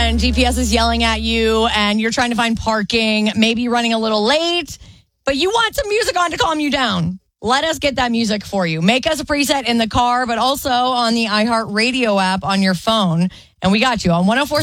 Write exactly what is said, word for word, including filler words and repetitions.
when G P S is yelling at you and you're trying to find parking, maybe running a little late, but you want some music on to calm you down. Let us get that music for you. Make us a preset in the car, but also on the iHeartRadio app on your phone. And we got you on one oh four.